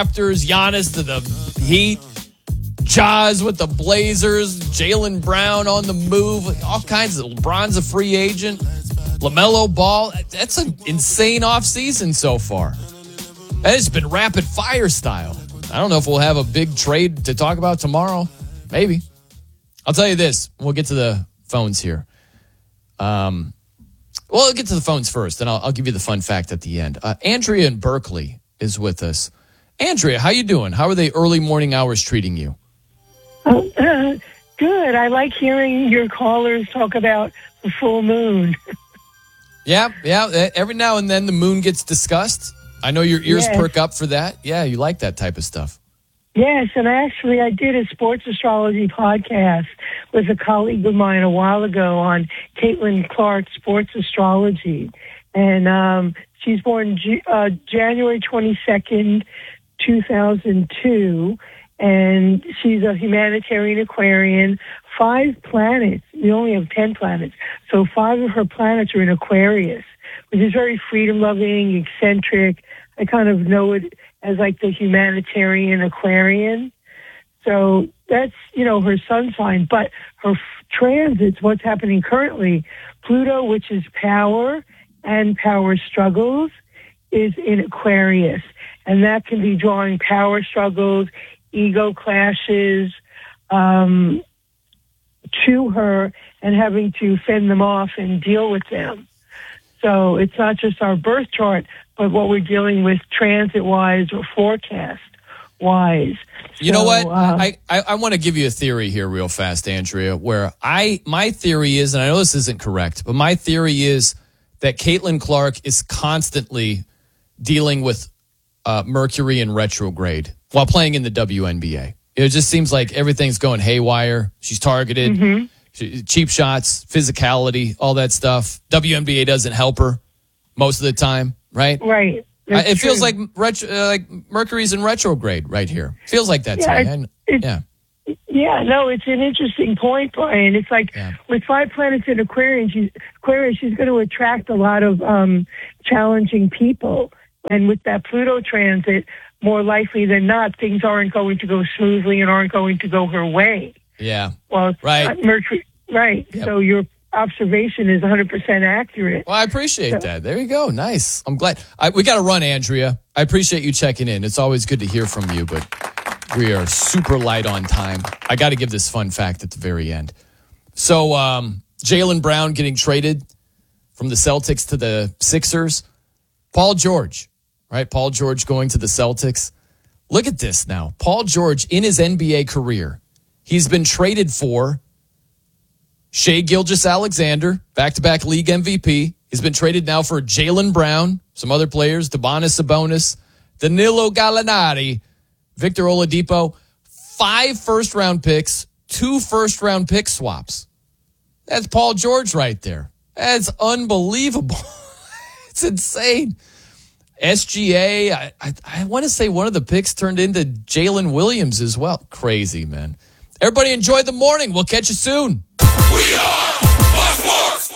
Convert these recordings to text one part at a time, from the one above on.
Raptors, Giannis to the Heat, Jaws with the Blazers, Jaylen Brown on the move, all kinds of. LeBron's a free agent, LaMelo Ball. That's an insane offseason so far. That has been rapid fire style. I don't know if we'll have a big trade to talk about tomorrow. Maybe. I'll tell you this. We'll get to the phones here. Well, I'll get to the phones first, and I'll give you the fun fact at the end. Andrea in Berkeley is with us. Andrea, how you doing? How are the early morning hours treating you? Good. I like hearing your callers talk about the full moon. Yeah. Every now and then the moon gets discussed. I know your ears perk up for that. Yeah, you like that type of stuff. Yes, and I did a sports astrology podcast with a colleague of mine a while ago on Caitlin Clark Sports Astrology. And she's born January 22nd, 2002. And she's a humanitarian Aquarian. 5 planets. We only have 10 planets. So 5 of her planets are in Aquarius, which is very freedom-loving, eccentric. I kind of know it as like the humanitarian Aquarian. So that's, her sun sign. But her transits, what's happening currently, Pluto, which is power and power struggles, is in Aquarius. And that can be drawing power struggles, ego clashes to her and having to fend them off and deal with them. So it's not just our birth chart, but what we're dealing with transit-wise or forecast-wise. You know what? I want to give you a theory here real fast, Andrea, where my theory is, and I know this isn't correct, but my theory is that Caitlin Clark is constantly dealing with Mercury in retrograde while playing in the WNBA. It just seems like everything's going haywire. She's targeted. Mm-hmm. Cheap shots, physicality, all that stuff. WNBA doesn't help her most of the time, right? Right. It feels like Mercury's in retrograde right here. Feels like that to me. Yeah, no, it's an interesting point, Brian. It's like with 5 planets in Aquarius, she's going to attract a lot of challenging people. And with that Pluto transit, more likely than not, things aren't going to go smoothly and aren't going to go her way. Yeah. Well, right. Mercury, right. Yep. So your observation is 100% accurate. Well, I appreciate that. There you go. Nice. I'm glad. We got to run, Andrea. I appreciate you checking in. It's always good to hear from you, but we are super light on time. I got to give this fun fact at the very end. So Jaylen Brown getting traded from the Celtics to the Sixers. Paul George, right? Paul George going to the Celtics. Look at this now. Paul George in his NBA career. He's been traded for Shai Gilgeous-Alexander, back-to-back league MVP. He's been traded now for Jaylen Brown, some other players, Domantas Sabonis, Danilo Gallinari, Victor Oladipo, 5 first-round picks, 2 first-round pick swaps. That's Paul George right there. That's unbelievable. It's insane. SGA, I want to say one of the picks turned into Jalen Williams as well. Crazy, man. Everybody enjoy the morning. We'll catch you soon. We are Fox.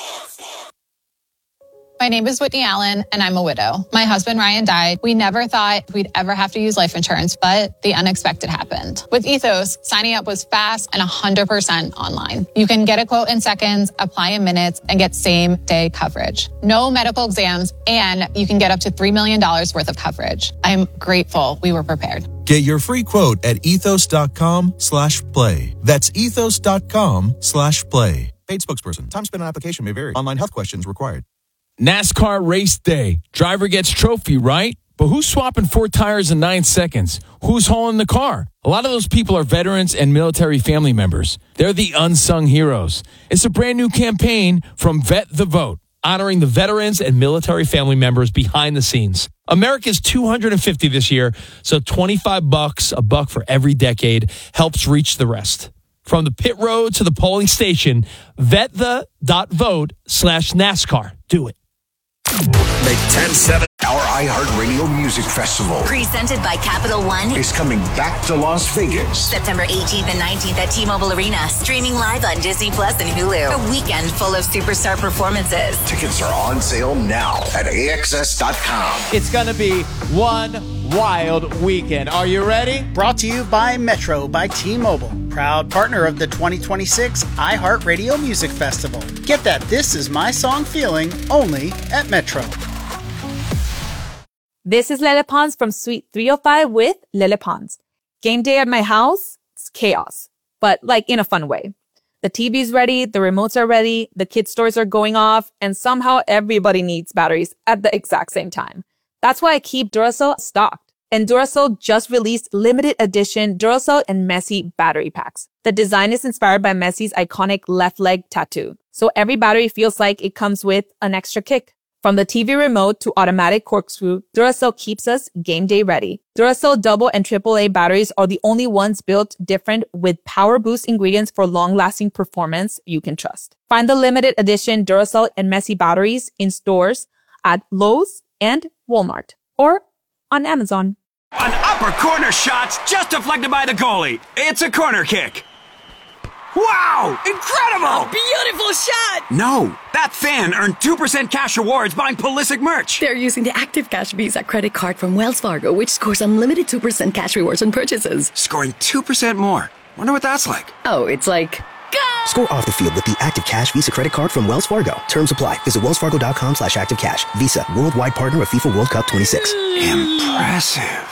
My name is Whitney Allen, and I'm a widow. My husband, Ryan, died. We never thought we'd ever have to use life insurance, but the unexpected happened. With Ethos, signing up was fast and 100% online. You can get a quote in seconds, apply in minutes, and get same-day coverage. No medical exams, and you can get up to $3 million worth of coverage. I'm grateful we were prepared. Get your free quote at ethos.com/play. That's ethos.com/play. Paid spokesperson. Time spent on application may vary. Online health questions required. NASCAR race day. Driver gets trophy, right? But who's swapping 4 tires in 9 seconds? Who's hauling the car? A lot of those people are veterans and military family members. They're the unsung heroes. It's a brand new campaign from Vet the Vote, honoring the veterans and military family members behind the scenes. America's 250 this year, so $25, a buck for every decade, helps reach the rest. From the pit road to the polling station, vetThe.vote/NASCAR. Do it. Make 10-7. Our iHeartRadio Music Festival, presented by Capital One, is coming back to Las Vegas. September 18th and 19th at T-Mobile Arena. Streaming live on Disney Plus and Hulu. A weekend full of superstar performances. Tickets are on sale now at AXS.com. It's going to be one wild weekend. Are you ready? Brought to you by Metro by T-Mobile. Proud partner of the 2026 iHeartRadio Music Festival. Get that This Is My Song feeling only at Metro. This is Lele Pons from Suite 305 with Lele Pons. Game day at my house, it's chaos, but like in a fun way. The TV's ready, the remotes are ready, the kids' stores are going off, and somehow everybody needs batteries at the exact same time. That's why I keep Duracell stocked. And Duracell just released limited edition Duracell and Messi battery packs. The design is inspired by Messi's iconic left leg tattoo. So every battery feels like it comes with an extra kick. From the TV remote to automatic corkscrew, Duracell keeps us game day ready. Duracell double and AAA batteries are the only ones built different with power boost ingredients for long-lasting performance you can trust. Find the limited edition Duracell and Messi batteries in stores at Lowe's and Walmart or on Amazon. An upper corner shot's just deflected by the goalie. It's a corner kick. Wow! Incredible! A beautiful shot! No, that fan earned 2% cash rewards buying Pulisic merch. They're using the Active Cash Visa credit card from Wells Fargo, which scores unlimited 2% cash rewards on purchases. Scoring 2% more. Wonder what that's like. Oh, it's like... Go! Score off the field with the Active Cash Visa credit card from Wells Fargo. Terms apply. Visit wellsfargo.com/activecash. Visa, worldwide partner of FIFA World Cup 26. Impressive.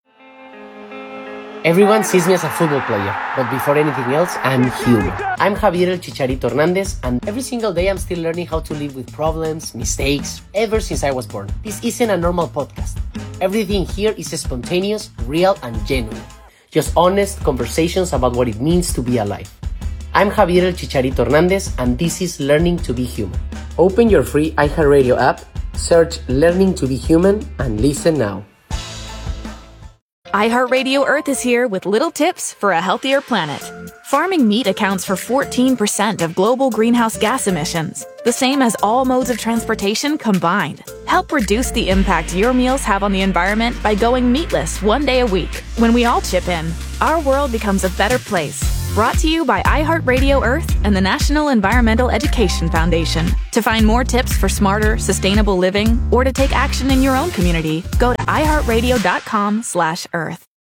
Everyone sees me as a football player, but before anything else, I'm human. I'm Javier El Chicharito Hernandez, and every single day I'm still learning how to live with problems, mistakes, ever since I was born. This isn't a normal podcast. Everything here is spontaneous, real, and genuine. Just honest conversations about what it means to be alive. I'm Javier El Chicharito Hernandez, and this is Learning to be Human. Open your free iHeartRadio app, search Learning to be Human, and listen now. iHeartRadio Earth is here with little tips for a healthier planet. Farming meat accounts for 14% of global greenhouse gas emissions, the same as all modes of transportation combined. Help reduce the impact your meals have on the environment by going meatless one day a week. When we all chip in, our world becomes a better place. Brought to you by iHeartRadio Earth and the National Environmental Education Foundation. To find more tips for smarter, sustainable living, or to take action in your own community, go to iHeartRadio.com/earth.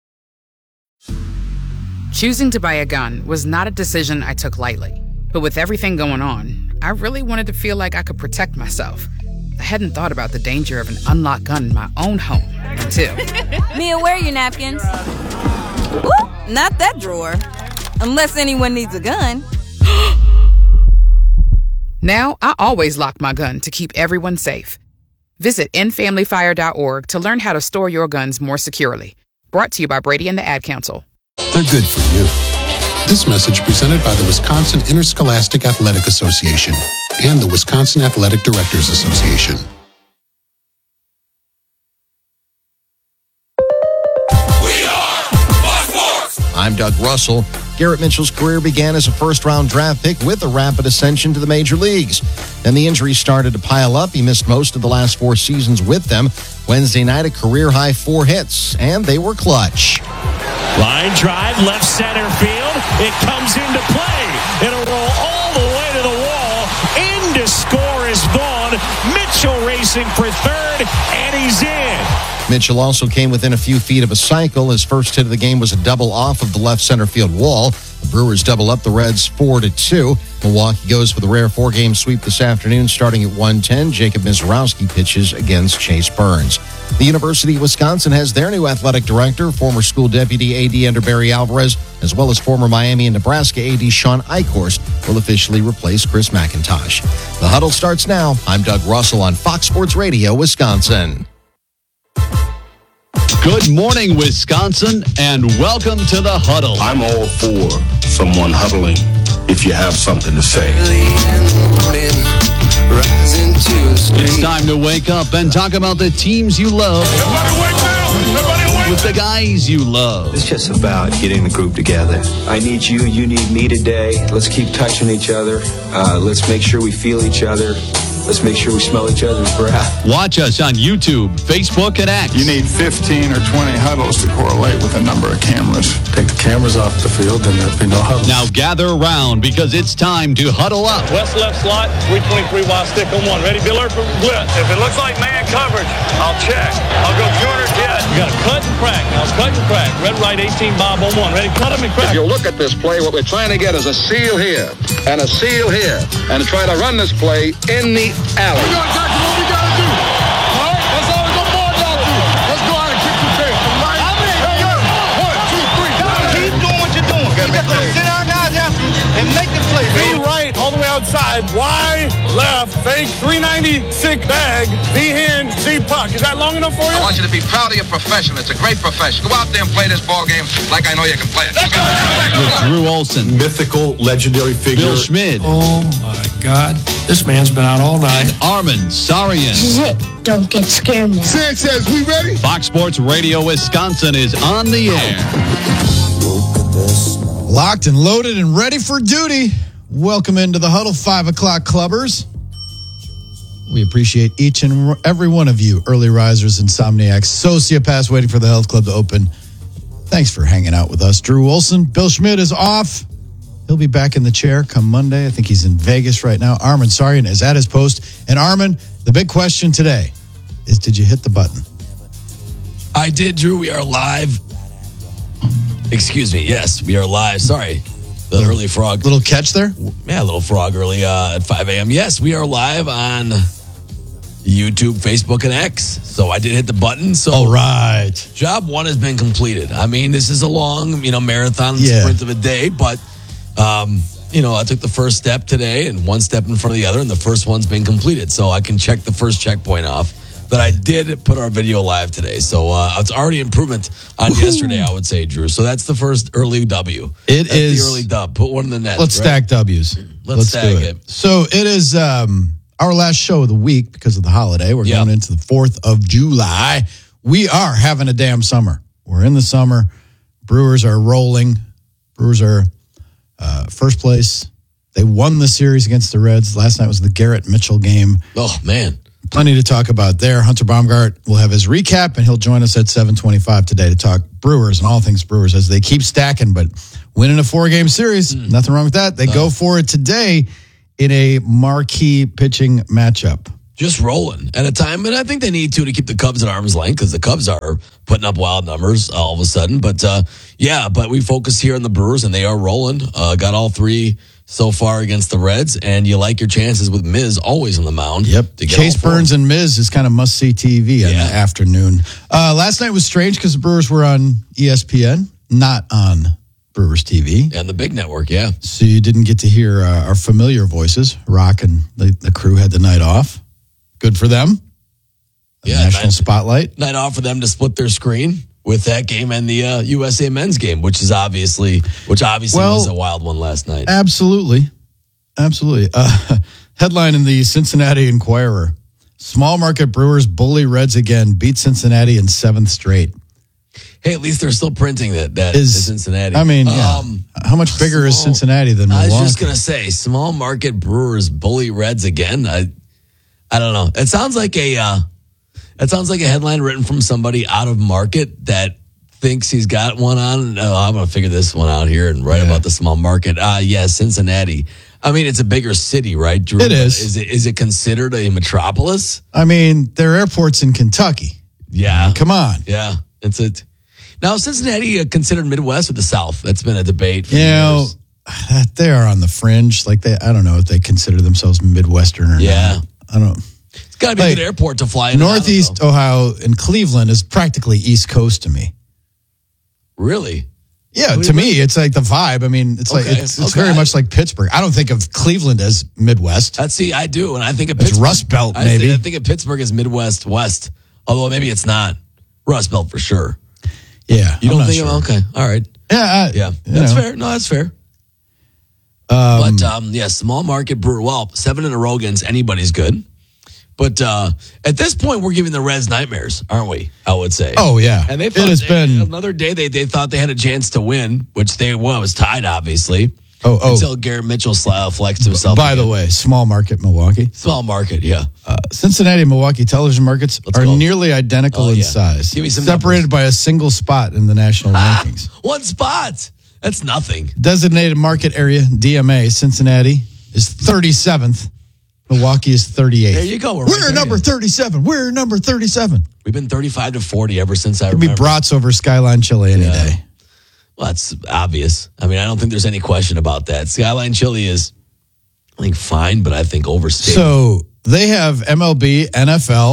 Choosing to buy a gun was not a decision I took lightly. But with everything going on, I really wanted to feel like I could protect myself. I hadn't thought about the danger of an unlocked gun in my own home until... Mia, where are your napkins? Ooh, not that drawer. Unless anyone needs a gun. Now, I always lock my gun to keep everyone safe. Visit endfamilyfire.org to learn how to store your guns more securely. Brought to you by Brady and the Ad Council. They're good for you. This message presented by the Wisconsin Interscholastic Athletic Association and the Wisconsin Athletic Directors Association. I'm Doug Russell. Garrett Mitchell's career began as a first-round draft pick with a rapid ascension to the major leagues. Then the injuries started to pile up. He missed most of the last 4 seasons with them. Wednesday night, a career-high 4 hits, and they were clutch. Line drive, left center field. It comes into play. It'll roll all the way to the wall. In to score is Vaughn. Mitchell racing for third, and he's in. Mitchell also came within a few feet of a cycle. His first hit of the game was a double off of the left center field wall. The Brewers double up the Reds 4-2. Milwaukee goes for the rare 4-game sweep this afternoon starting at 1:10. Jacob Mizorowski pitches against Chase Burns. The University of Wisconsin has their new athletic director, former school deputy AD under Barry Alvarez, as well as former Miami and Nebraska AD Sean Eichhorst will officially replace Chris McIntosh. The Huddle starts now. I'm Doug Russell on Fox Sports Radio, Wisconsin. Good morning, Wisconsin, and welcome to the Huddle. I'm all for someone huddling if you have something to say. It's time to wake up and talk about the teams you love. Everybody wake up! Everybody wake with the guys you love. It's just about getting the group together. I need you, you need me today. Let's keep touching each other. Let's make sure we feel each other. Let's make sure we smell each other's breath. Watch us on YouTube, Facebook, and X. You need 15 or 20 huddles to correlate with a number of cameras. Take the cameras off the field, then there'll be no huddles. Now gather around because it's time to huddle up. West left slot, 323 wide stick on one. Ready, Biller for blitz. If it looks like man coverage, I'll check. I'll go corner jet. You got to cut and crack. Now cut and crack. Red right 18 Bob on one. Ready, cut him and crack. If you look at this play, what we're trying to get is a seal here and a seal here and try to run this play in the alley. We got exactly what we got to do. All right? That's all we're going to do. Let's go out and kick the tape. Right? Keep doing what you're doing. You got to sit our guys after and make the play. V right, all the way outside. Y left, fake 390 sick bag. V hand, Z puck. Is that long enough for you? I want you to be proud of your profession. It's a great profession. Go out there and play this ball game like I know you can play it. With Drew Olson, Mythical, legendary figure. Bill Schmid, Oh, my God. This man's been out all night. Armin Sarian. This is it. Don't get scared now. Sanchez, we ready? Fox Sports Radio Wisconsin is on the air. Locked and loaded and ready for duty. Welcome into the Huddle 5 o'clock clubbers. We appreciate each and every one of you, early risers, insomniacs, sociopaths waiting for the health club to open. Thanks for hanging out with us. Drew Olson, Bill Schmid is off. He'll be back in the chair come Monday. I think he's in Vegas right now. Armin Sarian is at his post. And Armin, the big question today is, did you hit the button? I did, Drew. We are live. Excuse me. Yes, we are live. Sorry. The early frog. Little catch there? Yeah, little frog early at 5 a.m. Yes, we are live on YouTube, Facebook, and X. So I did hit the button. So all right. Job one has been completed. I mean, this is a long, marathon sprint of a day, but I took the first step today and one step in front of the other, and the first one's been completed. So I can check the first checkpoint off. But I did put our video live today. So it's already improvement on yesterday, I would say, Drew. So that's the first early W. That's the early dub. Put one in the net. Let's stack W's. Let's stack it. So it is our last show of the week because of the holiday. We're going into the 4th of July. We are having a damn summer. We're in the summer. Brewers are rolling. Brewers are first place. They won the series against the Reds. Last night was the Garrett Mitchell game. Oh, man. Plenty to talk about there. Hunter Baumgart will have his recap, and he'll join us at 7:25 today to talk Brewers and all things Brewers as they keep stacking, but winning a 4-game series. Nothing wrong with that. They go for it today in a marquee pitching matchup. Just rolling at a time, and I think they need to keep the Cubs at arm's length because the Cubs are putting up wild numbers all of a sudden. But, but we focus here on the Brewers, and they are rolling. Got all 3 so far against the Reds, and you like your chances with Miz always on the mound. Yep. Chase Burns and Miz is kind of must-see TV in the afternoon. Last night was strange because the Brewers were on ESPN, not on Brewers TV. And the big network, yeah. So you didn't get to hear our familiar voices. Rock and the crew had the night off. Good for them. National spotlight. Night off for them to split their screen with that game and the USA men's game, which obviously was a wild one last night. Absolutely. Headline in the Cincinnati Enquirer: small market Brewers bully Reds again, beat Cincinnati in 7th straight. Hey, at least they're still printing that is Cincinnati. I mean, how much bigger is Cincinnati than Milwaukee? I was just going to say, small market Brewers bully Reds again. I don't know. It sounds like a headline written from somebody out of market that thinks he's got one on. Oh, I'm going to figure this one out here and write about the small market. Cincinnati. I mean, it's a bigger city, right, Drew? It is. Is it considered a metropolis? I mean, their airport's in Kentucky. Yeah. Come on. Yeah. Now, Cincinnati considered Midwest or the South? That's been a debate for years. They are on the fringe. I don't know if they consider themselves Midwestern or not. I don't know. It's got to be a good airport to fly in. Northeast Ohio and Cleveland is practically East Coast to me. Really? Yeah, Cleveland? To me, it's like the vibe. I mean, it's very much like Pittsburgh. I don't think of Cleveland as Midwest. I do, and I think of Pittsburgh. It's Rust Belt, maybe. I think of Pittsburgh as Midwest West, although maybe it's not. Rust Belt for sure. Yeah. You don't think of, okay, all right. Yeah. That's fair. No, that's fair. Small market brewer. Well, 7 in a row against anybody's good. But at this point, we're giving the Reds nightmares, aren't we? I would say. Oh, yeah. And it has been another day they thought they had a chance to win, which was tied, obviously. until Garrett Mitchell flexed himself. By the way, small market Milwaukee. Small market, yeah. Cincinnati and Milwaukee television markets are nearly identical in size. Give me some separated by a single spot in the national rankings. One spot. That's nothing. Designated market area, DMA, Cincinnati is 37th. Milwaukee is 38th. There you go. We're number 37. We're number 37. We've been 35 to 40 ever since I Could remember. be brats over Skyline Chili any day. Well, that's obvious. I mean, I don't think there's any question about that. Skyline Chili is, I think, fine, but I think overstated. So they have MLB, NFL.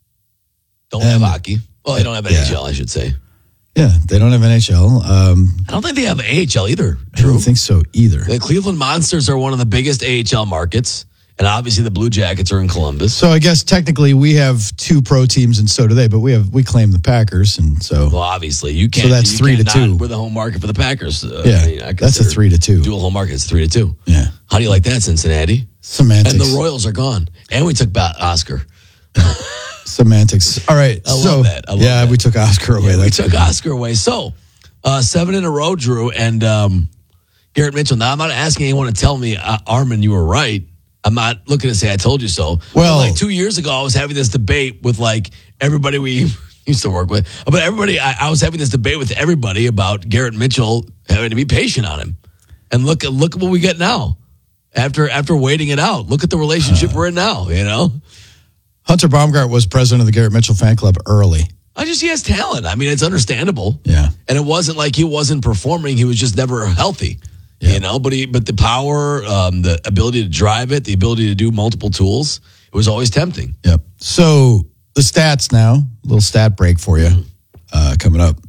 Don't have hockey. Well, they don't have NHL, I should say. Yeah, they don't have NHL. I don't think they have AHL either. I don't think so either. The Cleveland Monsters are one of the biggest AHL markets, and obviously the Blue Jackets are in Columbus. So I guess technically we have 2 pro teams, and so do they. But we claim the Packers, and so well, obviously you can't. So that's 3-2. We're the home market for the Packers. That's a 3-2. Dual home market. It's 3-2. Yeah. How do you like that, Cincinnati? Semantics. And the Royals are gone, and we took Oscar. Semantics. All right. I love that. We took Oscar away. We took Oscar away. So 7 in a row, Drew, and Garrett Mitchell. Now I'm not asking anyone to tell me, Armin, you were right. I'm not looking to say I told you so. Well, but 2 years ago, I was having this debate with everybody we used to work with. But everybody, I was having this debate with everybody about Garrett Mitchell having to be patient on him. And look at what we get now. After waiting it out, look at the relationship we're in now. You know, Hunter Baumgart was president of the Garrett Mitchell fan club early. He has talent. I mean, it's understandable. Yeah, and it wasn't like he wasn't performing; he was just never healthy. Yeah. You know, but the power, the ability to drive it, the ability to do multiple tools, it was always tempting. Yep. So the stats now, a little stat break for you coming up.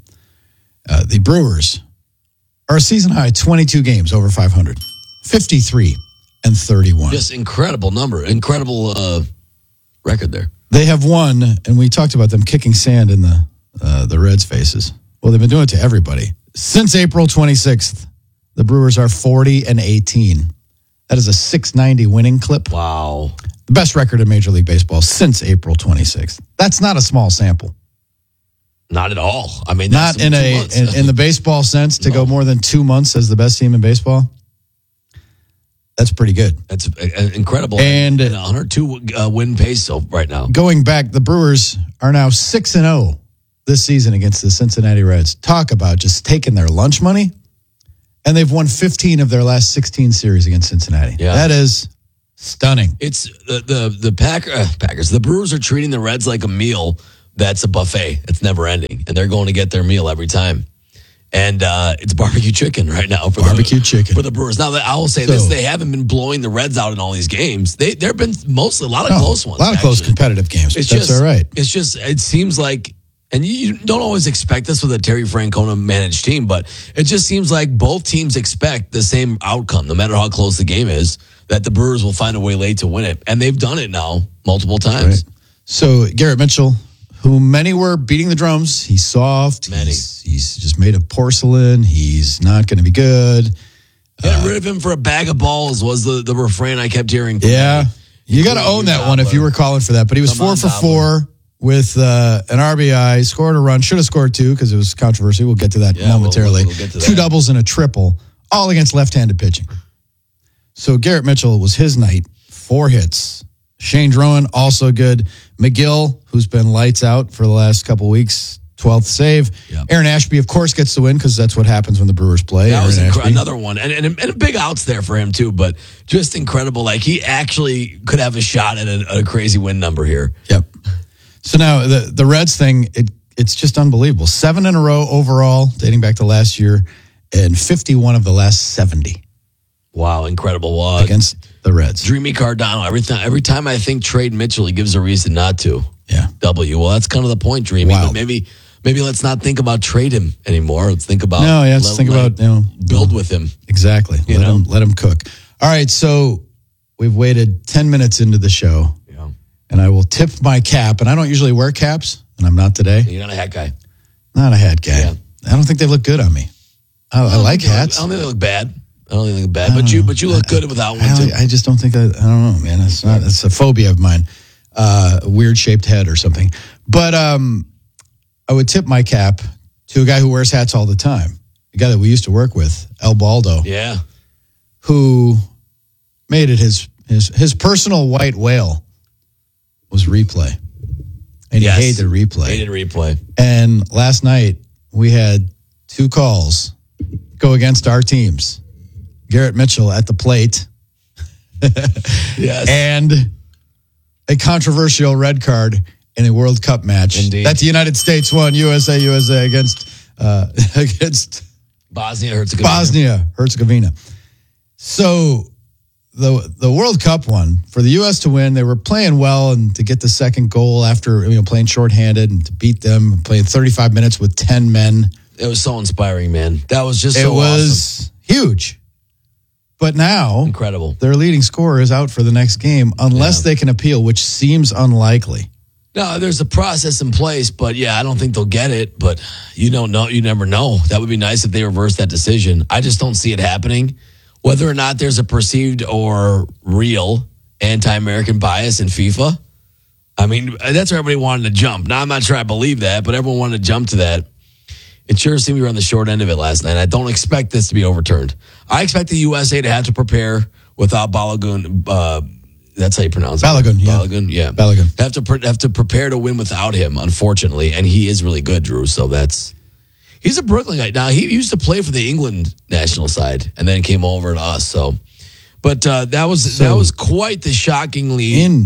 The Brewers are a season high 22 games over 500, 53 and 31. Just incredible number, incredible record there. They have won, and we talked about them kicking sand in the Reds' faces. Well, they've been doing it to everybody since April 26th. The Brewers are 40 and 18. That is a 690 winning clip. Wow. The best record in Major League Baseball since April 26th. That's not a small sample. Not at all. I mean, not in the baseball sense to go more than 2 months as the best team in baseball. That's pretty good. That's incredible. And 102 win pace right now. Going back, the Brewers are now 6-0 this season against the Cincinnati Reds. Talk about just taking their lunch money. And they've won 15 of their last 16 series against Cincinnati. Yeah. That is stunning. It's the Packers. The Brewers are treating the Reds like a meal that's a buffet. It's never ending. And they're going to get their meal every time. And it's barbecue chicken right now for the Brewers. Now, I will say this. They haven't been blowing the Reds out in all these games. There have been mostly a lot of close ones. A lot of close competitive games. That's all right. It's just, it seems like, and you don't always expect this with a Terry Francona managed team, but it just seems like both teams expect the same outcome, no matter how close the game is, that the Brewers will find a way late to win it. And they've done it now multiple times. Right. So Garrett Mitchell, who many were beating the drums, he's soft. He's just made of porcelain. He's not going to be good. Get rid of him for a bag of balls was the refrain I kept hearing. Yeah. You got to own that one if you were calling for that. But he was 4 for 4. With an RBI, scored a run, should have scored 2 because it was controversy. We'll get to that momentarily. We'll get to 2 doubles and a triple, all against left-handed pitching. So Garrett Mitchell was his night, 4 hits. Shane Drowan, also good. McGill, who's been lights out for the last couple weeks, 12th save. Yep. Aaron Ashby, of course, gets the win because that's what happens when the Brewers play. That was another one. And big outs there for him, too, but just incredible. Like, he actually could have a shot at a crazy win number here. Yep. So now the Reds thing, it's just unbelievable. 7 in a row overall, dating back to last year, and 51 of the last 70. Wow, incredible. Against the Reds. Dreamy Cardano. Every time I think trade Mitchell, he gives a reason not to. Yeah. W. Well, that's kind of the point, Dreamy. Wow. But maybe let's not think about trade him anymore. Let's think about build with him. Exactly. Let him cook. All right, so we've waited 10 minutes into the show. And I will tip my cap. And I don't usually wear caps, and I'm not today. You're not a hat guy. Not a hat guy. Yeah. I don't think they look good on me. I like hats. I don't think they look bad. But you look good without one too. I just don't think I don't know, man. It's a phobia of mine. Weird shaped head or something. But I would tip my cap to a guy who wears hats all the time. A guy that we used to work with, El Baldo. Yeah. who made it his personal white whale was replay. And he hated replay. Hated replay. And last night, we had 2 calls go against our teams. Garrett Mitchell at the plate. Yes. And a controversial red card in a World Cup match that the United States won, USA against Bosnia-Herzegovina. So the World Cup one, for the U.S. to win, they were playing well and to get the second goal after playing shorthanded and to beat them, playing 35 minutes with 10 men. It was so inspiring, man. That was just so awesome. Huge. But now, incredible. Their leading scorer is out for the next game unless they can appeal, which seems unlikely. No, there's a process in place, but I don't think they'll get it. But you don't know. You never know. That would be nice if they reverse that decision. I just don't see it happening. Whether or not there's a perceived or real anti-American bias in FIFA, I mean, that's where everybody wanted to jump. Now, I'm not sure I believe that, but everyone wanted to jump to that. It sure seemed we were on the short end of it last night. I don't expect this to be overturned. I expect the USA to have to prepare without Balogun. That's how you pronounce it. Balogun, yeah. Balogun, yeah. Balogun. Have to prepare to win without him, unfortunately. And he is really good, Drew. So he's a Brooklyn guy. Now, he used to play for the England national side and then came over to us. So, but that was quite the shockingly,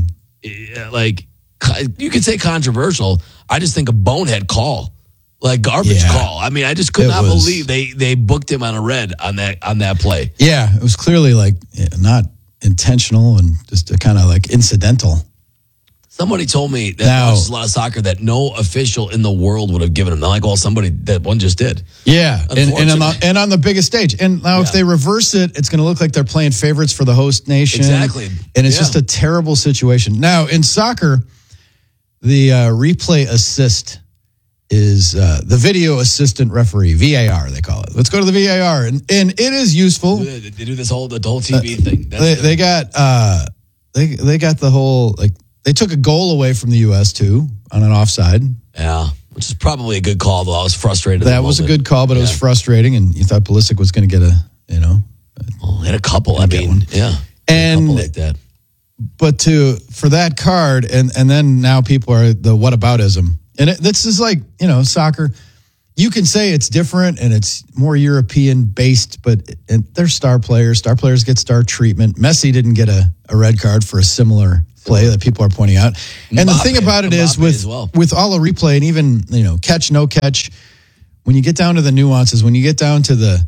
you could say controversial. I just think a bonehead call. Like garbage call. I mean, I just could not believe they booked him on a red on that play. Yeah, it was clearly not intentional and just kind of incidental. Somebody told me that watches a lot of soccer that no official in the world would have given him. Somebody that one just did. Yeah, and on the biggest stage. And now if they reverse it, it's going to look like they're playing favorites for the host nation. Exactly. And it's just a terrible situation. Now, in soccer, the replay assist is the video assistant referee, VAR they call it. Let's go to the VAR, and it is useful. They do the whole TV thing. They got the whole they took a goal away from the U.S. too on an offside. Yeah, which is probably a good call. Though I was frustrated. That was a good call, but it was frustrating, and you thought Pulisic was going to get hit a couple. I mean, and a couple like that. But for that card, and then now people are the whataboutism. And this is soccer. You can say it's different and it's more European based, but they're star players. Star players get star treatment. Messi didn't get a red card for a similar play that people are pointing out. And the thing about it is with all the replay and even catch, no catch, when you get down to the nuances, when you get down to the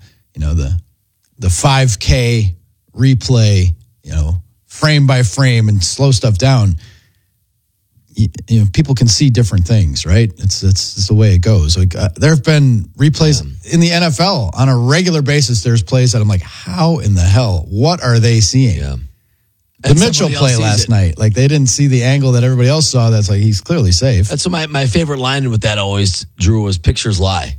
5K replay, frame by frame and slow stuff down. People can see different things, right? It's the way it goes. There have been replays in the NFL on a regular basis. There's plays that I'm like, how in the hell? What are they seeing? Yeah. The Mitchell play last night, they didn't see the angle that everybody else saw. That's he's clearly safe. That's what my favorite line with that always, Drew, was pictures lie.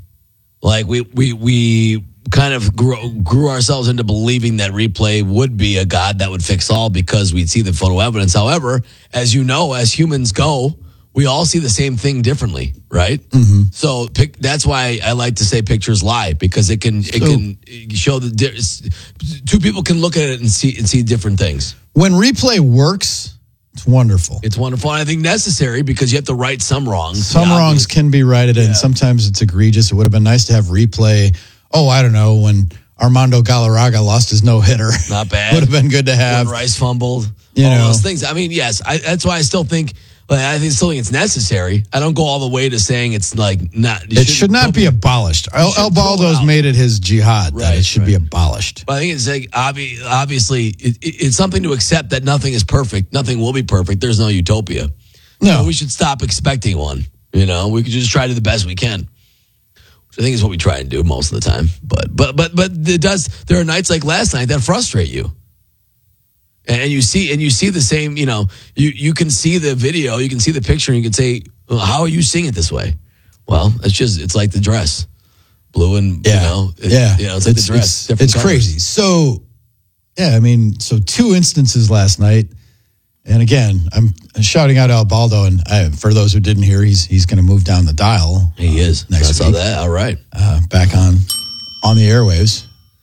We kind of grew ourselves into believing that replay would be a god that would fix all because we'd see the photo evidence. However, as you know, as humans go, we all see the same thing differently, right? Mm-hmm. So that's why I like to say pictures lie, because it can show two people can look at it and see different things. When replay works, it's wonderful. It's wonderful, and I think necessary because you have to right some wrongs. Some wrongs can be righted, and sometimes it's egregious. It would have been nice to have replay. Oh, I don't know, when Armando Galarraga lost his no-hitter. Not bad. Would have been good to have. When Rice fumbled. All those things. I mean, yes, that's why I still think, I still think it's necessary. I don't go all the way to saying it's not. It should not be abolished. El Baldo's made it his jihad that it should be abolished. But I think it's obviously it's something to accept that nothing is perfect. Nothing will be perfect. There's no utopia. No. So we should stop expecting one. We could just try to do the best we can. I think is what we try and do most of the time, but it does. There are nights like last night that frustrate you, and you see the same. You can see the video, you can see the picture, and you can say, well, "How are you seeing it this way?" Well, it's like the dress, blue and it's like the dress. It's crazy. So, so 2 instances last night. And again, I'm shouting out El Baldo, and for those who didn't hear, he's going to move down the dial. He is. Next week. I saw that. All right. Back on the airwaves.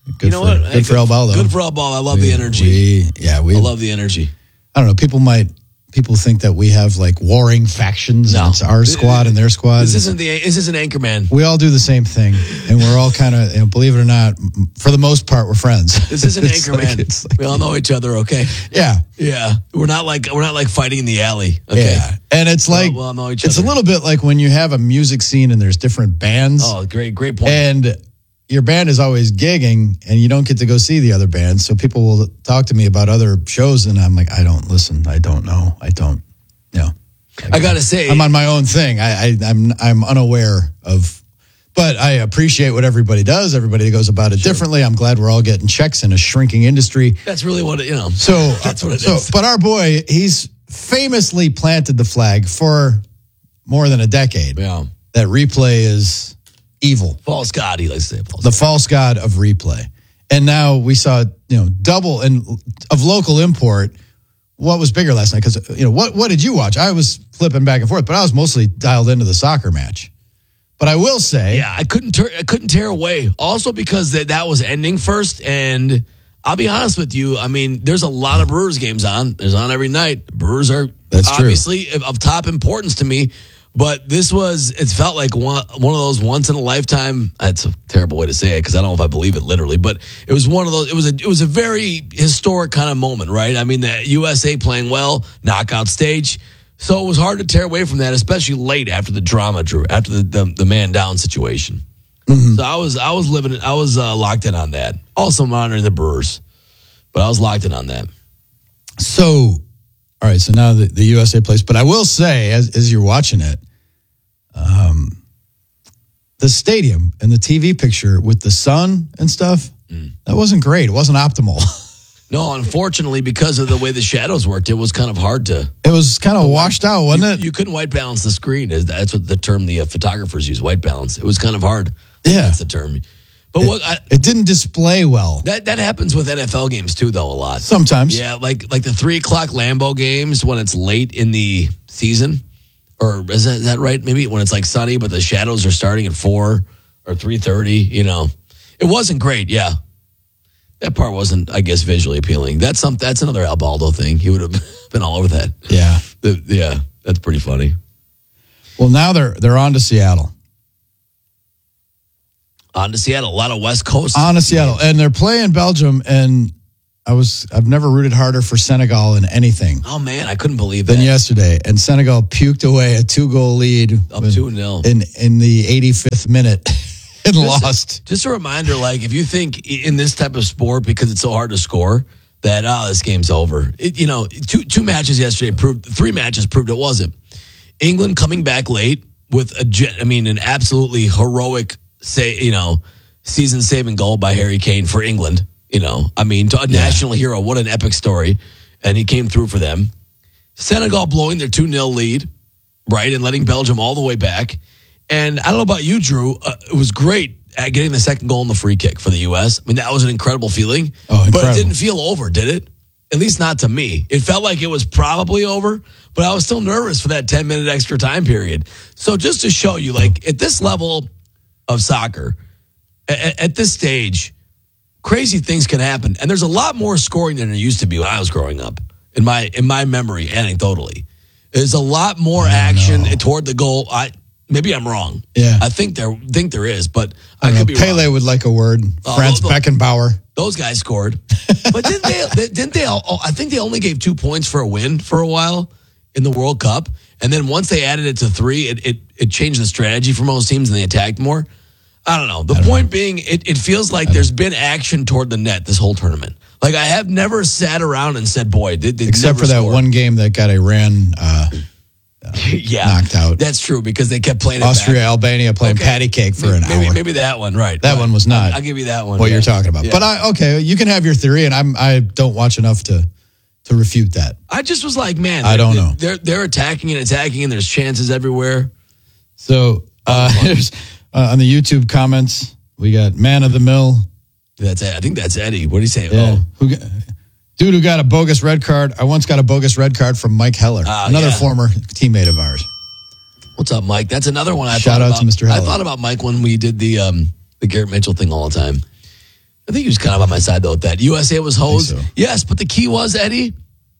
Good Good for El Ball, though. Good for El Ball. I love the energy. I love the energy. I don't know. People think that we have like warring factions. No. And it's our squad and their squad. This isn't Anchorman. We all do the same thing, and we're all kind of, believe it or not, for the most part, we're friends. This isn't Anchorman. We all know each other, okay? Yeah. We're not like fighting in the alley. Okay. Yeah. And it's like we all know each it's other. a little bit like when you have a music scene and there's different bands. Oh, great point. And your band is always gigging and you don't get to go see the other bands. So people will talk to me about other shows and I'm like, I don't listen. I don't know. I got to say, I'm on my own thing. I'm unaware of, but I appreciate what everybody does. Everybody goes about it differently. I'm glad we're all getting checks in a shrinking industry. That's really what So that's what it is. But our boy, he's famously planted the flag for more than a decade. Yeah. That replay is evil. False god, he likes to say. The false god of replay. And now we saw, double of local import. What was bigger last night? Because, what did you watch? I was flipping back and forth, but I was mostly dialed into the soccer match. But I will say. Yeah, I couldn't tear away. Also because that was ending first. And I'll be honest with you. I mean, there's a lot of Brewers games on. There's on every night. Brewers are obviously of top importance to me. But it felt like one of those once in a lifetime. That's a terrible way to say it because I don't know if I believe it literally, but it was one of those. It was a very historic kind of moment, right? I mean, the USA playing well, knockout stage. So it was hard to tear away from that, especially late after the drama, Drew, after the man down situation. Mm-hmm. So I was locked in on that. Also monitoring the Brewers, but I was locked in on that. So, all right. So now the USA plays, but I will say, as you're watching it, the stadium and the TV picture with the sun and stuff, that wasn't great. It wasn't optimal. No, unfortunately, because of the way the shadows worked, it was kind of hard to. It was kind of washed out, wasn't it? You couldn't white balance the screen. That's what the term the photographers use, white balance. It was kind of hard. Yeah, that's the term. But it didn't display well. That happens with NFL games too, though, a lot. Sometimes, yeah, like the 3:00 Lambeau games when it's late in the season, or is that right? Maybe when it's like sunny, but the shadows are starting at 4 or 3:30. It wasn't great. Yeah, that part wasn't, I guess, visually appealing. That's another Albaldo thing. He would have been all over that. Yeah, yeah, that's pretty funny. Well, now they're on to Seattle. On to Seattle, a lot of West Coast. On to Seattle, and they're playing Belgium, and I've never rooted harder for Senegal in anything. Oh man, I couldn't believe that. Than yesterday, and Senegal puked away a 2-goal lead up 2-0 in the 85th minute and lost. Just a reminder, like if you think in this type of sport because it's so hard to score that this game's over. Two matches yesterday proved. 3 matches proved it wasn't. England coming back late with an absolutely heroic. Season-saving goal by Harry Kane for England. National hero. What an epic story. And he came through for them. Senegal blowing their 2-0 lead, right, and letting Belgium all the way back. And I don't know about you, Drew. It was great at getting the second goal in the free kick for the U.S. I mean, that was an incredible feeling. Oh, incredible. But it didn't feel over, did it? At least not to me. It felt like it was probably over, but I was still nervous for that 10-minute extra time period. So just to show you, like, at this level of soccer, at this stage, crazy things can happen, and there's a lot more scoring than there used to be when I was growing up. In my memory, anecdotally, there's a lot more action toward the goal. Maybe I'm wrong. Yeah, I think there is, but I could be Pele wrong. would like a word. Franz Beckenbauer. Those guys scored, but didn't they? I think they only gave 2 points for a win for a while in the World Cup. And then once they added it to 3, it changed the strategy for most teams and they attacked more. I don't know. The point being, it feels like there's been action toward the net this whole tournament. Like I have never sat around and said, boy, except for that one game that got Iran knocked out. That's true because they kept playing Austria, Albania playing patty cake for an hour. Maybe that one, right. That one was not. I'll give you that one. What you're talking about. Yeah. But you can have your theory and I don't watch enough to refute that. I just was like, man, I don't know. They're attacking and there's chances everywhere. So there's on the YouTube comments, we got Man of the Mill. I think that's Eddie. What did he say? Yeah. Dude who got a bogus red card. I once got a bogus red card from Mike Heller, another former teammate of ours. What's up, Mike? That's another one. Shout out to Mr. Heller. I thought about Mike when we did the Garrett Mitchell thing all the time. I think he was kind of on my side, though, with that. USA was hosed. So. Yes, but the key was, Eddie,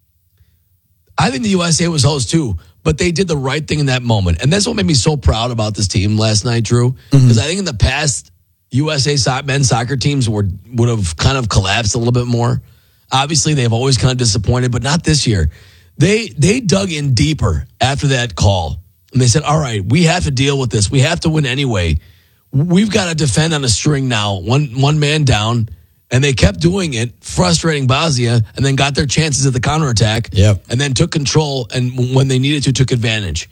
I think the USA was hosed, too. But they did the right thing in that moment. And that's what made me so proud about this team last night, Drew. Because I think in the past, USA men's soccer teams would have kind of collapsed a little bit more. Obviously, they've always kind of disappointed, but not this year. They dug in deeper after that call. And they said, all right, we have to deal with this. We have to win anyway. We've got to defend on a string now, one man down. And they kept doing it, frustrating Bosnia, and then got their chances at the counterattack. Yep. And then took control, and when they needed to, took advantage.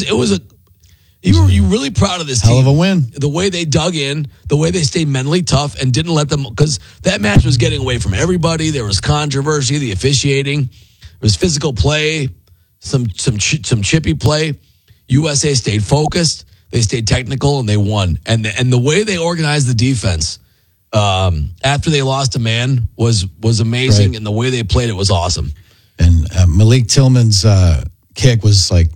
You were really proud of this team. Hell of a win. The way they dug in, the way they stayed mentally tough and didn't let them, because that match was getting away from everybody. There was controversy, the officiating. It was physical play, some chippy play. USA stayed focused. They stayed technical, and they won. And the way they organized the defense after they lost a man was amazing, right. And the way they played it was awesome. And Malik Tillman's kick was like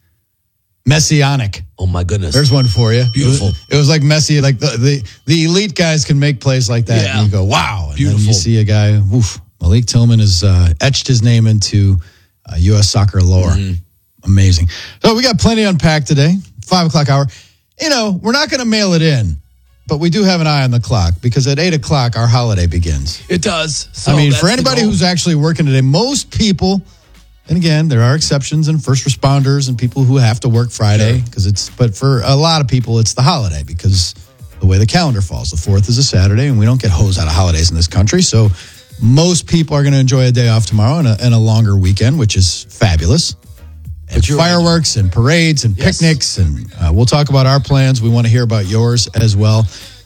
messianic. Oh my goodness! There's one for you. Beautiful. It was like Messi. Like the elite guys can make plays like that, Yeah. and you go, "Wow!" And Beautiful. then you see a guy. Oof, Malik Tillman has etched his name into U.S. soccer lore. Mm-hmm. Amazing. So we got plenty to unpack today. 5 o'clock hour. You know, we're not going to mail it in, but we do have an eye on the clock because at 8 o'clock our holiday begins. It does. So I mean, that's for the anybody goal. who's actually working today, most people, and again, there are exceptions and first responders and people who have to work Friday but for a lot of people, it's the holiday because the way the calendar falls. The 4th is a Saturday and we don't get hosed out of holidays in this country. So most people are going to enjoy a day off tomorrow and a longer weekend, which is fabulous. And fireworks and parades and picnics. And we'll talk about our plans. We want to hear about yours as well.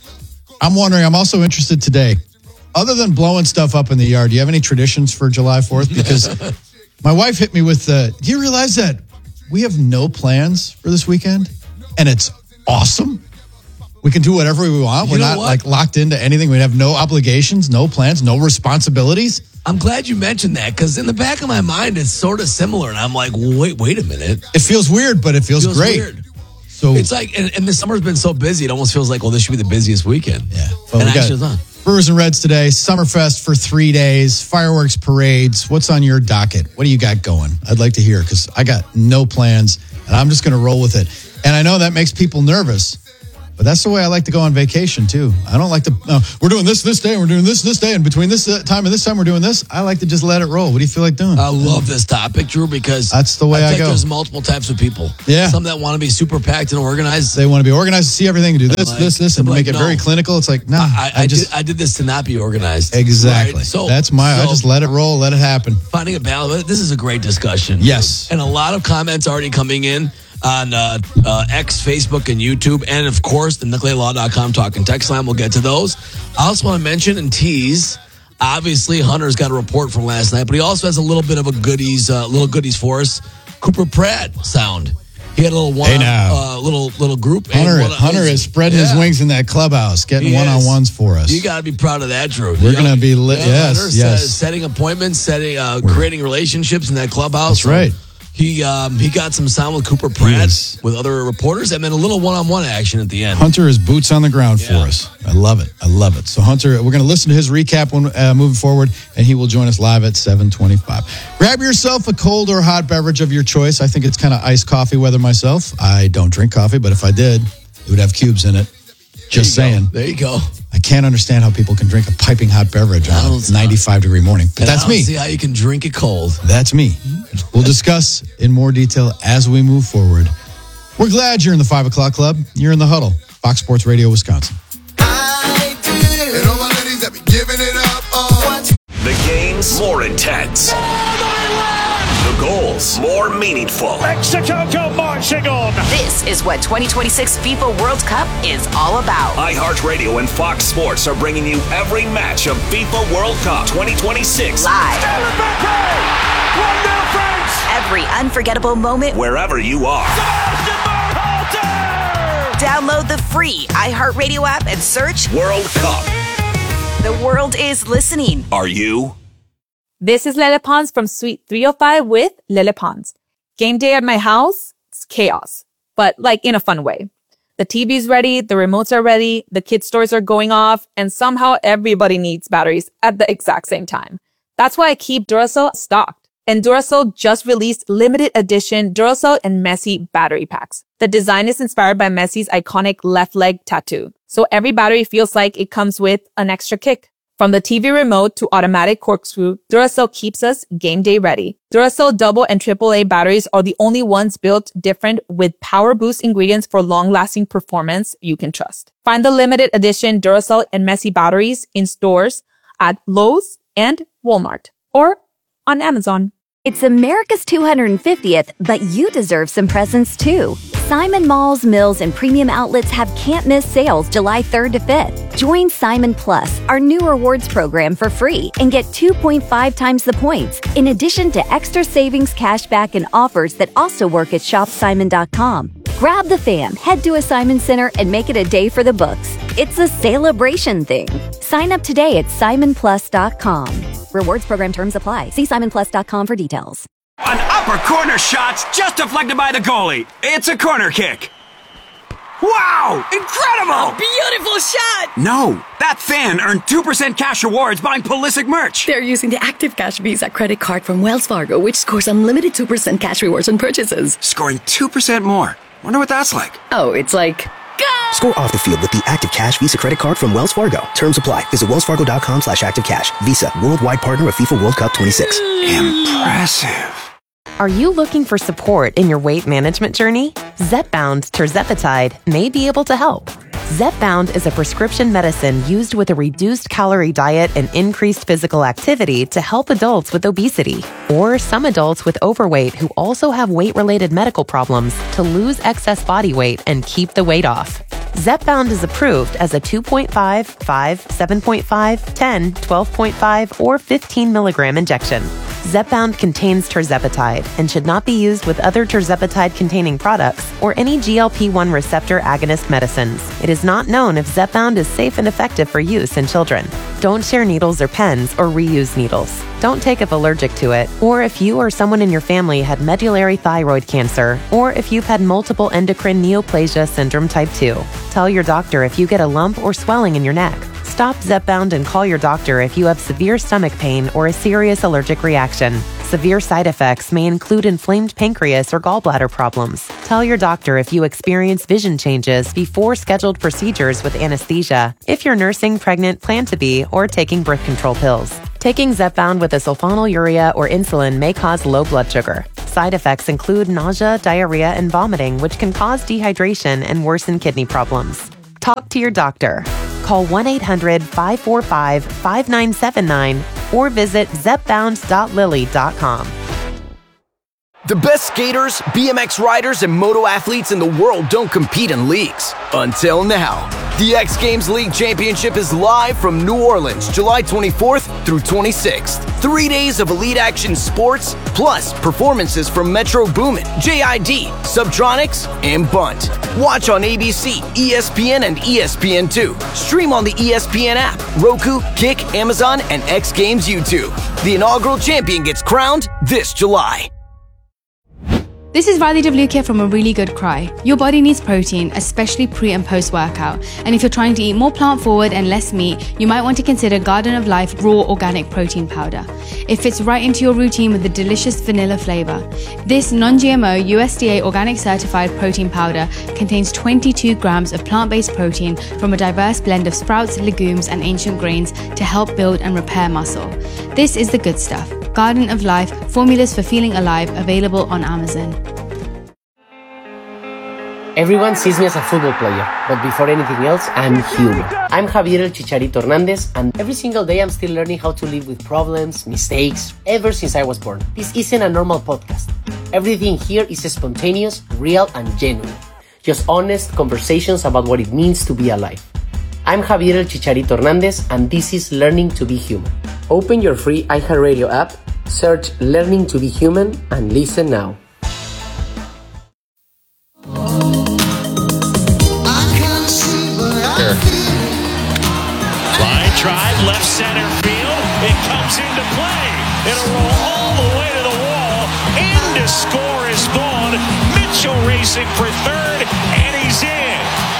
I'm wondering, I'm also interested today, other than blowing stuff up in the yard, do you have any traditions for July 4th? Because my wife hit me with, do you realize that we have no plans for this weekend? And it's awesome. We can do whatever we want. We're not like locked into anything. We have no obligations, no plans, no responsibilities. I'm glad you mentioned that because in the back of my mind, it's sort of similar. And I'm like, wait a minute. It feels weird, but it feels great. Weird. So it's like, and the summer's been so busy, it almost feels like, well, this should be the busiest weekend. Yeah. Well, and we actually, it's not. Brewers and Reds today, Summerfest for 3 days, fireworks, parades. What's on your docket? What do you got going? I'd like to hear because I got no plans and I'm just going to roll with it. And I know that makes people nervous. But that's the way I like to go on vacation, too. I don't like to, we're doing this day, and we're doing this day, and between this time and this time, we're doing this. I like to just let it roll. What do you feel like doing? I love this topic, Drew, because that's the way I go. There's multiple types of people. Yeah. Some that want to be super packed and organized. They want to be organized, see everything, do this, and make it very clinical. It's like, no. I did this to not be organized. Exactly. Right? So I just let it roll, let it happen. Finding a balance. This is a great discussion. Yes. And a lot of comments already coming in on X, Facebook, and YouTube. And, of course, the NicoletLaw.com talk and text line. We'll get to those. I also want to mention and tease, obviously, Hunter's got a report from last night, but he also has a little bit of little goodies for us. Cooper Pratt sound. He had a little little group. Hunter is spreading his wings in that clubhouse, getting one-on-ones for us. You got to be proud of that, Drew. We're going to be lit. Yes. Setting appointments, creating relationships in that clubhouse. That's right. He got some sound with Cooper Pratt with other reporters, and then a little one-on-one action at the end. Hunter is boots on the ground for us. I love it. So Hunter, we're going to listen to his recap when moving forward, and he will join us live at 7:25. Grab yourself a cold or hot beverage of your choice. I think it's kind of iced coffee weather myself. I don't drink coffee, but if I did, it would have cubes in it. Just saying. There you go. I can't understand how people can drink a piping hot beverage on a 95-degree morning. But that's me. See how you can drink it cold. That's me. We'll discuss in more detail as we move forward. We're glad you're in the 5 o'clock club. You're in the huddle. Fox Sports Radio, Wisconsin. The game's more intense. The goals more meaningful. Mexico go marching on. This is what 2026 FIFA World Cup is all about. iHeartRadio and Fox Sports are bringing you every match of FIFA World Cup 2026 live. Every unforgettable moment wherever you are. Download the free iHeartRadio app and search World Cup. The world is listening. Are you? This is Lele Pons from Suite 305 with Lele Pons. Game day at my house, it's chaos, but like in a fun way. The TV's ready, the remotes are ready, the kids' toys are going off, and somehow everybody needs batteries at the exact same time. That's why I keep Duracell stocked. And Duracell just released limited edition Duracell and Messi battery packs. The design is inspired by Messi's iconic left leg tattoo. So every battery feels like it comes with an extra kick. From the TV remote to automatic corkscrew, Duracell keeps us game day ready. Duracell double and AAA batteries are the only ones built different with power boost ingredients for long-lasting performance you can trust. Find the limited edition Duracell and Messi batteries in stores at Lowe's and Walmart or on Amazon. It's America's 250th, but you deserve some presents too. Simon Malls, Mills, and premium outlets have can't-miss sales July 3rd to 5th. Join Simon Plus, our new rewards program, for free and get 2.5 times the points, in addition to extra savings, cashback, and offers that also work at shopsimon.com. Grab the fam, head to a Simon Center, and make it a day for the books. It's a celebration thing. Sign up today at simonplus.com. Rewards program terms apply. See simonplus.com for details. An upper corner shot's just deflected by the goalie. It's a corner kick. Wow! Incredible! A beautiful shot! No, that fan earned 2% cash rewards buying Pulisic merch. They're using the Active Cash Visa credit card from Wells Fargo, which scores unlimited 2% cash rewards on purchases. Scoring 2% more. Wonder what that's like. Oh, it's like... Score off the field with the Active Cash Visa credit card from Wells Fargo. Terms apply. Visit wellsfargo.com/activecash. Visa, worldwide partner of FIFA World Cup 26. Impressive. Are you looking for support in your weight management journey? Zepbound tirzepatide may be able to help. Zepbound is a prescription medicine used with a reduced calorie diet and increased physical activity to help adults with obesity, or some adults with overweight who also have weight-related medical problems to lose excess body weight and keep the weight off. Zepbound is approved as a 2.5, 5, 7.5, 10, 12.5, or 15 milligram injection. Zepbound contains tirzepatide and should not be used with other tirzepatide-containing products or any GLP-1 receptor agonist medicines. It is not known if Zepbound is safe and effective for use in children. Don't share needles or pens or reuse needles. Don't take if allergic to it, or if you or someone in your family had medullary thyroid cancer, or if you've had multiple endocrine neoplasia syndrome type 2. Tell your doctor if you get a lump or swelling in your neck. Stop Zepbound and call your doctor if you have severe stomach pain or a serious allergic reaction. Severe side effects may include inflamed pancreas or gallbladder problems. Tell your doctor if you experience vision changes before scheduled procedures with anesthesia, if you're nursing, pregnant, plan to be, or taking birth control pills. Taking Zepbound with a sulfonylurea or insulin may cause low blood sugar. Side effects include nausea, diarrhea, and vomiting, which can cause dehydration and worsen kidney problems. Talk to your doctor. Call 1-800-545-5979 or visit zepbound.lily.com. The best skaters, BMX riders, and moto athletes in the world don't compete in leagues. Until now. The X Games League Championship is live from New Orleans, July 24th through 26th. 3 days of elite action sports, plus performances from Metro Boomin, JID, Subtronics, and Bunt. Watch on ABC, ESPN, and ESPN2. Stream on the ESPN app, Roku, Kick, Amazon, and X Games YouTube. The inaugural champion gets crowned this July. This is Riley WK from A Really Good Cry. Your body needs protein, especially pre and post workout. And if you're trying to eat more plant forward and less meat, you might want to consider Garden of Life Raw Organic Protein Powder. It fits right into your routine with a delicious vanilla flavor. This non-GMO USDA organic certified protein powder contains 22 grams of plant-based protein from a diverse blend of sprouts, legumes, and ancient grains to help build and repair muscle. This is the good stuff. Garden of Life, formulas for feeling alive, available on Amazon. Everyone sees me as a football player, but before anything else, I'm human. I'm Javier El Chicharito Hernandez, and every single day I'm still learning how to live with problems, mistakes, ever since I was born. This isn't a normal podcast. Everything here is spontaneous, real, and genuine. Just honest conversations about what it means to be alive. I'm Javier El Chicharito Hernandez, and this is Learning to Be Human. Open your free iHeartRadio app, search Learning to Be Human, and listen now. Line drive, left center field. It comes into play. It'll roll all the way to the wall. In to score is Vaughn. Mitchell racing for third, and he's in.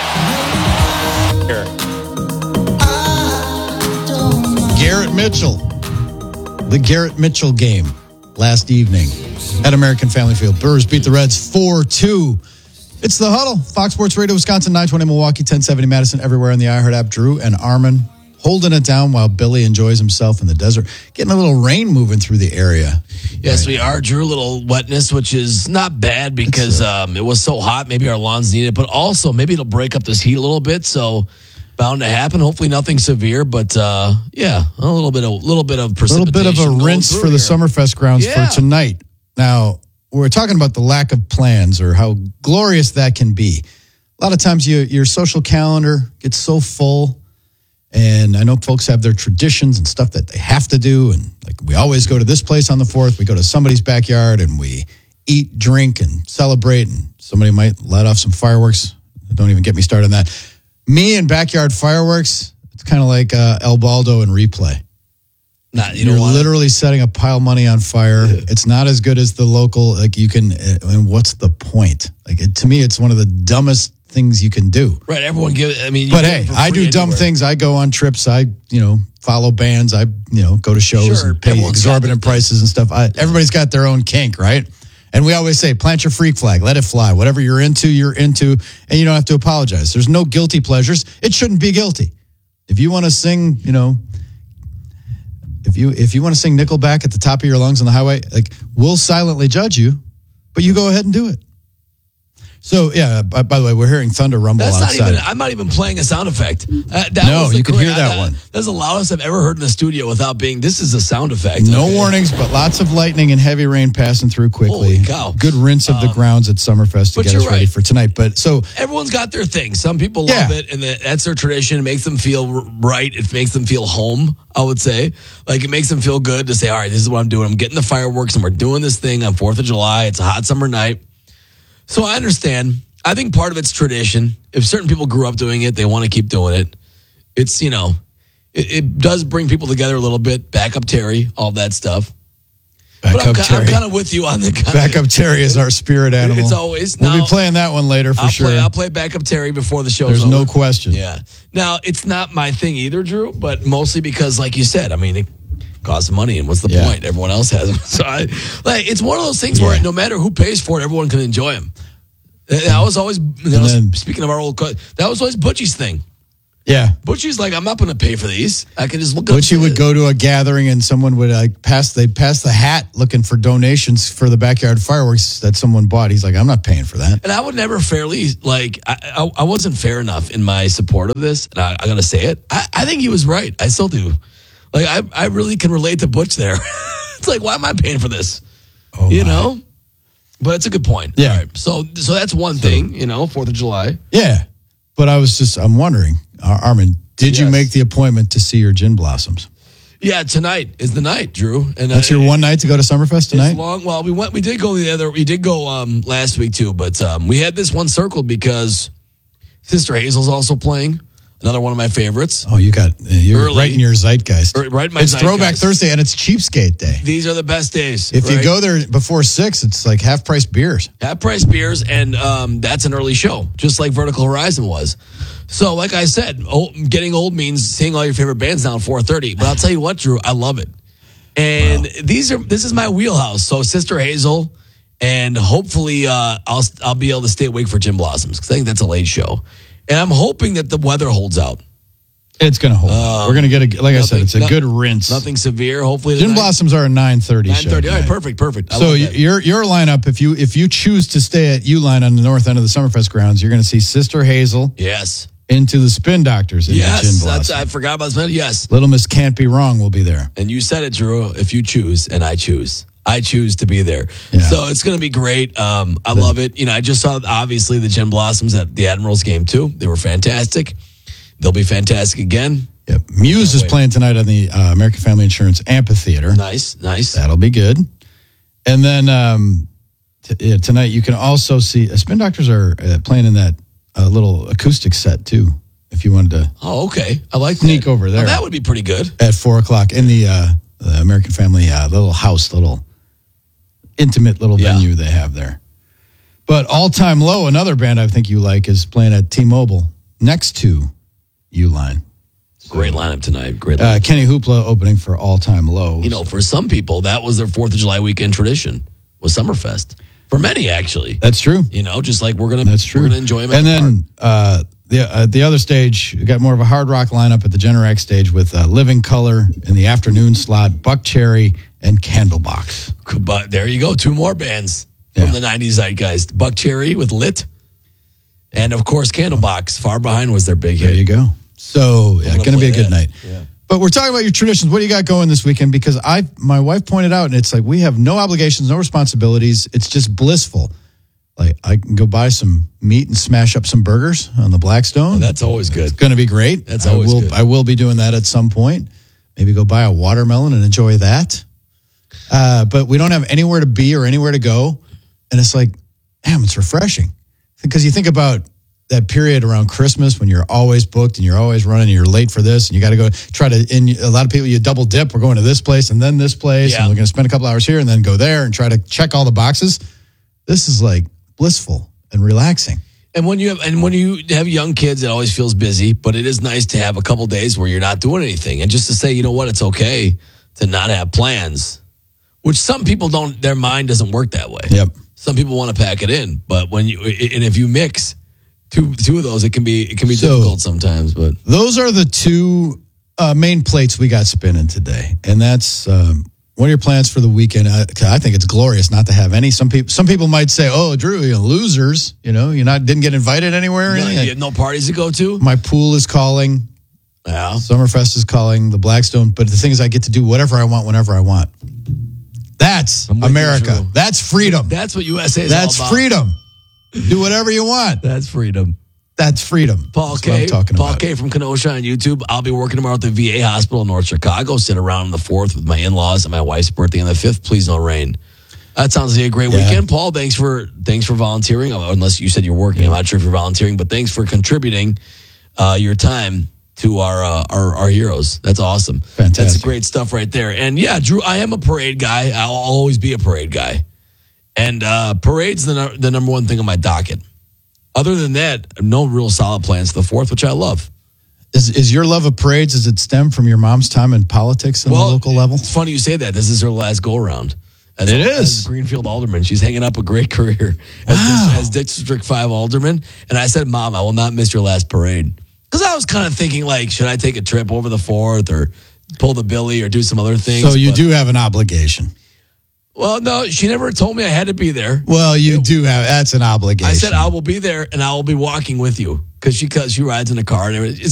Garrett Mitchell. The Garrett Mitchell game last evening at American Family Field. Brewers beat the Reds 4-2. It's The Huddle. Fox Sports Radio, Wisconsin, 920 Milwaukee, 1070 Madison, everywhere on the iHeart app. Drew and Armin holding it down while Billy enjoys himself in the desert. Getting a little rain moving through the area. Yes, we are, Drew. A little wetness, which is not bad because it was so hot. Maybe our lawns need it, but also maybe it'll break up this heat a little bit. So bound to happen. Hopefully nothing severe, but yeah, a little bit of precipitation. A little bit of a rinse for the Summerfest grounds for tonight. Now, we're talking about the lack of plans or how glorious that can be. A lot of times your social calendar gets so full, and I know folks have their traditions and stuff that they have to do, and like we always go to this place on the 4th, we go to somebody's backyard and we eat, drink, and celebrate, and somebody might let off some fireworks. Don't even get me started on that. Me and backyard fireworks, it's kind of like El Baldo and Replay. You're literally setting a pile of money on fire. Yeah. It's not as good as the local, like you can, and what's the point? Like to me, it's one of the dumbest things you can do. Right, everyone gives, but hey, I do dumb things. I go on trips. I, follow bands. I, go to shows and pay exorbitant prices and stuff. Everybody's got their own kink, right? And we always say, plant your freak flag, let it fly. Whatever you're into, and you don't have to apologize. There's no guilty pleasures. It shouldn't be guilty. If you want to sing, if you want to sing Nickelback at the top of your lungs on the highway, like we'll silently judge you, but you go ahead and do it. So, yeah, by the way, we're hearing thunder rumble outside. I'm not even playing a sound effect. You can hear that one. That's the loudest I've ever heard in the studio without being, this is a sound effect. No warnings, but lots of lightning and heavy rain passing through quickly. Holy cow. Good rinse of the grounds at Summerfest to get us ready for tonight. But so everyone's got their thing. Some people love it, and that's their tradition. It makes them feel right. It makes them feel home, I would say. Like, it makes them feel good to say, all right, this is what I'm doing. I'm getting the fireworks, and we're doing this thing on 4th of July. It's a hot summer night. So I understand. I think part of it's tradition. If certain people grew up doing it, they want to keep doing it. It's, it does bring people together a little bit. Backup Terry, all that stuff. I'm kind of with you on the Backup Terry is our spirit animal. It's always. We'll be playing that one later for sure. I'll play Backup Terry before the show's There's over. no question. Yeah. Now, it's not my thing either, Drew, but mostly because, like you said, it costs money, and what's the point? Everyone else has them. So it's one of those things where no matter who pays for it, everyone can enjoy them. That was always, speaking of our old, that was always Butchie's thing. Yeah. Butchie's like, I'm not going to pay for these. I can just look up. Butchie would go to a gathering and someone would pass the hat looking for donations for the backyard fireworks that someone bought. He's like, I'm not paying for that. And I would never fairly, I wasn't fair enough in my support of this. And I got to say it. I think he was right. I still do. I really can relate to Butch there. It's like, why am I paying for this? Know? But it's a good point. Yeah. All right. So that's one thing, 4th of July. Yeah. But I'm wondering, Armin, did you make the appointment to see your gin blossoms? Yeah, tonight is the night, Drew. And that's your one night to go to Summerfest tonight? Well, we did go last week too, but we had this one circled because Sister Hazel's also playing. Another one of my favorites. Oh, you're right in your zeitgeist. Right in my It's zeitgeist. Throwback Thursday, and it's Cheapskate Day. These are the best days. If you go there before 6, it's like half-price beers. Half-price beers, and that's an early show, just like Vertical Horizon was. So, like I said, getting old means seeing all your favorite bands now at 4:30. But I'll tell you what, Drew, I love it. And this is my wheelhouse. So, Sister Hazel, and hopefully I'll be able to stay awake for Gin Blossoms, because I think that's a late show. And I'm hoping that the weather holds out. It's going to hold out. We're going to get I said, it's a good rinse. Nothing severe, hopefully. Gin Blossoms are a 9:30 show. 9:30, all right, perfect. So your lineup, if you choose to stay at Uline on the north end of the Summerfest grounds, you're going to see Sister Hazel. Yes. Into the Spin Doctors. Yes, I forgot about Spin. Yes. Little Miss Can't Be Wrong will be there. And you said it, Drew, if you choose, and I choose. I choose to be there. Yeah. So it's going to be great. I love it. I just saw, obviously, the Gin Blossoms at the Admirals game, too. They were fantastic. They'll be fantastic again. Yep. Muse is playing tonight on the American Family Insurance Amphitheater. Nice. That'll be good. And then tonight you can also see, Spin Doctors are playing in that little acoustic set, too, if you wanted to. Oh, okay. I like sneak over there. Oh, that would be pretty good. At 4 o'clock in the American Family little house, little intimate little venue they have there. But All Time Low, another band I think you like, is playing at T-Mobile next to Uline. Great lineup tonight. Great lineup. Kenny Hoopla opening for all-time low. You know, for some people, that was their 4th of July weekend tradition, was Summerfest. For many, actually. That's true. You know, just like we're gonna enjoy them. And then the other stage, we got more of a hard rock lineup at the Generac stage with Living Color in the afternoon slot, Buck Cherry, and Candlebox. But there you go, 2 more bands from the 90s zeitgeist. Buck Cherry with Lit, and of course Candlebox. Far Behind was their big hit. There you go. So, going to be a good night. Yeah. But we're talking about your traditions. What do you got going this weekend? Because my wife pointed out, and it's like we have no obligations, no responsibilities. It's just blissful. Like I can go buy some meat and smash up some burgers on the Blackstone. Oh, that's always good. It's going to be great. That's always good. I will be doing that at some point. Maybe go buy a watermelon and enjoy that. But we don't have anywhere to be or anywhere to go. And it's like, damn, it's refreshing. Because you think about that period around Christmas when you're always booked and you're always running and you're late for this and you got to go try to, and a lot of people, you double dip. We're going to this place and then this place and we're going to spend a couple hours here and then go there and try to check all the boxes. This is like blissful and relaxing. And when you have young kids, it always feels busy, but it is nice to have a couple days where you're not doing anything and just to say, you know what, it's okay to not have plans, which some people don't, their mind doesn't work that way. Yep. Some people want to pack it in, but if you mix two of those, it can be difficult sometimes. But those are the 2 main plates we got spinning today, and that's what are your plans for the weekend? I think it's glorious not to have any. Some people might say, "Oh, Drew, you're losers. You know, didn't get invited anywhere." Or anything. You have no parties to go to. My pool is calling. Yeah, Summerfest is calling. The Blackstone. But the thing is, I get to do whatever I want whenever I want. That's America. That's freedom. That's what USA is all about. That's freedom. Do whatever you want. That's freedom. That's freedom. Paul K from Kenosha on YouTube. I'll be working tomorrow at the VA hospital in North Chicago. Sit around on the 4th with my in-laws and my wife's birthday on the 5th. Please no rain. That sounds like a great weekend. Paul, thanks for volunteering. Unless you said you're working. I'm not sure if you're volunteering, but thanks for contributing your time to our heroes. That's awesome. Fantastic. That's great stuff right there. And yeah, Drew, I am a parade guy. I'll always be a parade guy. And parade's the number one thing on my docket. Other than that, no real solid plans for the 4th, which I love. Is your love of parades, does it stem from your mom's time in politics on the local level? It's funny you say that. This is her last go-around. As Greenfield Alderman. She's hanging up a great career as District 5 Alderman. And I said, Mom, I will not miss your last parade. Because I was kind of thinking, like, should I take a trip over the 4th or pull the Billy or do some other things? So you do have an obligation. Well, no, she never told me I had to be there. Well, you do have, that's an obligation. I said I will be there and I will be walking with you because she rides in a car and it's